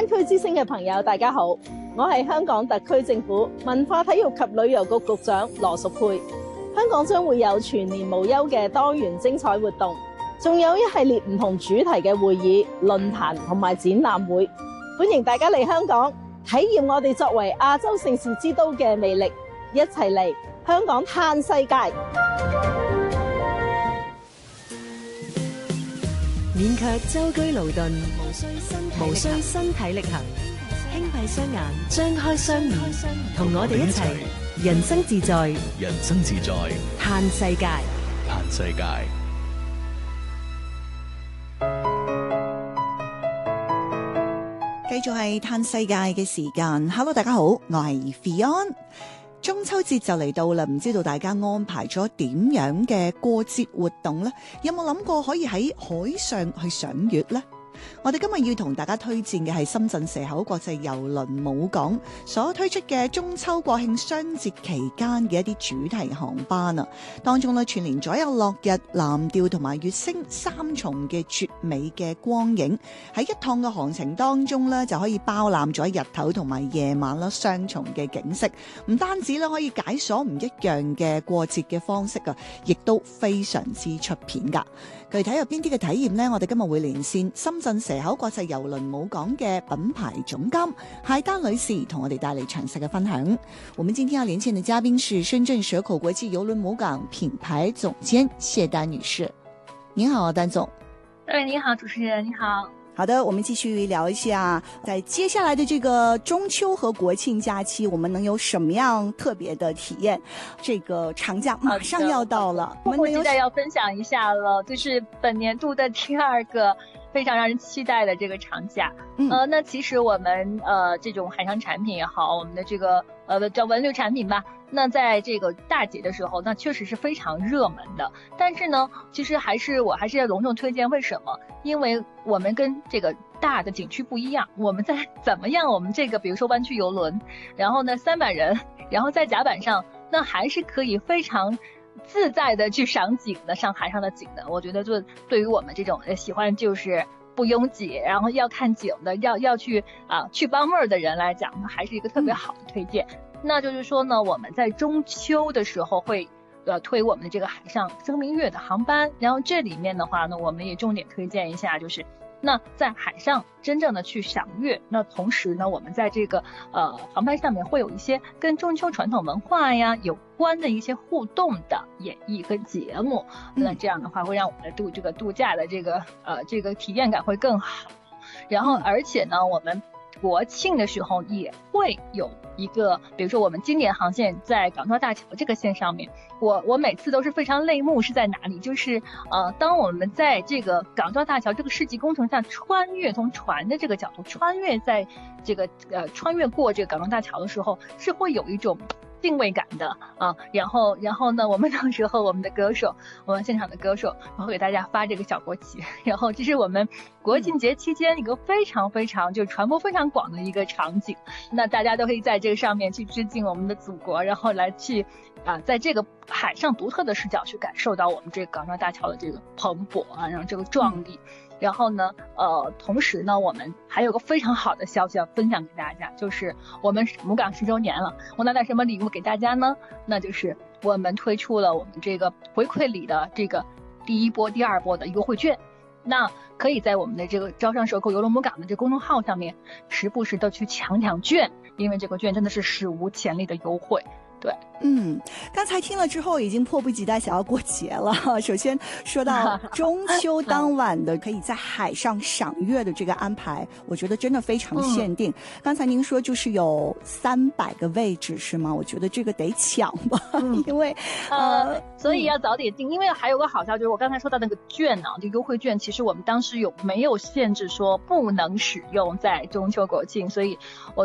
灣區之星嘅朋友大家好，我係香港特區政府文化體育及旅遊局局長羅淑佩。香港將會有全年無休嘅多元精彩活動，仲有一系列唔同主題嘅會議、論壇同埋展覽會，歡迎大家嚟香港體驗我哋作為亞洲盛事之都嘅魅力，一齊嚟香港嘆世界。 免卻舟車勞頓，無需身體力行，輕閉雙眼，張開雙耳，同我哋一齊人生自在， 人生自在， 嘆世界， 嘆世界。 繼續係嘆世界嘅時間。Hello， 大家好，我係 Fion。中秋節就嚟到啦，唔知道大家安排咗點樣嘅過節活動呢？有冇諗過可以喺海上去賞月呢？我哋今日要同大家推薦嘅係深圳蛇口國際郵輪母港所推出嘅中秋國慶雙節期間嘅一啲主題航班啊，當中呢，串聯咗有落日、藍調同埋月星三重嘅絕美嘅光影，喺一趟嘅航程當中呢，就可以包攬咗日頭同埋夜晚啦雙重嘅景色，唔單止咧可以解鎖唔一樣嘅過節嘅方式啊，亦都非常之出片噶。具體有邊啲嘅體驗呢？我哋今日會連線深圳蛇口國際郵輪母港嘅品牌總監謝丹女士，同我哋帶嚟詳細嘅分享。我們今天要連線的嘉賓是深圳蛇口國際郵輪母港品牌總監謝丹女士。您好，丹總。 你好，主持人，你好。 好的，我们继续聊一下，在接下来的这个中秋和国庆假期，我们能有什么样特别的体验？这个长假马上要到了， 我们现在要分享一下了，就是本年度的第二个非常让人期待的这个长假。那其实我们这种海上产品也好，我们的这个叫文旅产品吧，那在这个大节的时候，那确实是非常热门的。但是呢，其实我还是要隆重推荐，为什么？因为我们跟这个大的景区不一样，我们在怎么样？我们这个比如说湾区邮轮，然后呢300人，然后在甲板上，那还是可以非常自在的去赏景的，上海上的景的。我觉得就对于我们这种喜欢就是不拥挤，然后要看景的，要去去帮妹儿的人来讲，还是一个特别好的推荐。那就是说呢，我们在中秋的时候会推我们的这个海上生明月的航班，然后这里面的话呢，我们也重点推荐一下，就是那在海上真正的去赏月，那同时呢，我们在这个航班上面会有一些跟中秋传统文化呀有关的一些互动的演绎跟节目，那这样的话会让我们的这个度假的这个体验感会更好。然后而且呢，我们国庆的时候也会有一个，比如说我们经典航线在港珠澳大桥这个线上面，我每次都是非常泪目，是在哪里？就是当我们在这个港珠澳大桥这个世纪工程上穿越，从船的这个角度穿越，在这个穿越过这个港珠澳大桥的时候，是会有一种敬畏感的啊，然后呢，我们到时候我们现场的歌手会给大家发这个小国旗，然后这是我们国庆节期间一个非常非常就传播非常广的一个场景，那大家都可以在这个上面去致敬我们的祖国，然后来去在这个海上独特的视角去感受到我们这个港珠澳大桥的这个蓬勃啊，然后这个壮丽。然后呢，同时呢，我们还有个非常好的消息要分享给大家，就是我们母港10周年了。我拿点什么礼物给大家呢？那就是我们推出了我们这个回馈礼的这个第一波、第二波的优惠券。那可以在我们的这个招商蛇口邮轮母港的这公众号上面，时不时的去抢券，因为这个券真的是史无前例的优惠。对， 刚才听了之后已经迫不及待想要过节了。首先说到中秋当晚的可以在海上赏月的这个安排，我觉得真的非常限定。刚才您说就是有300个位置是吗？我觉得这个得抢吧，因为所以要早点订。因为还有个好消息，就是我刚才说到那个券啊，就优惠券，其实我们当时没有限制说不能使用在中秋国庆，所以我